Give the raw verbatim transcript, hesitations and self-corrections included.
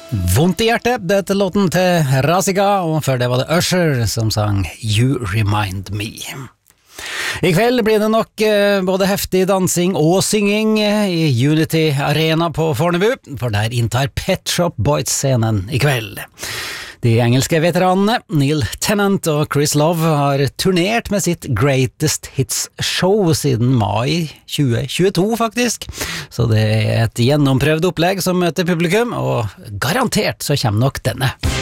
Vondt i hjertet, dette låten til Rasika, og før det var det Usher som sang You Remind Me. I kveld blir det nok eh, både heftig dansing og synging i Unity Arena på Fornebu, for der inntar Pet Shop Boys scenen i kveld. De engelske veteranene Neil Tennant og Chris Love har turnert med sitt Greatest Hits-show siden mai tjue tjueto faktisk, så det er et gjennomprøvd opplegg som møter publikum, og garantert så kommer nok denne.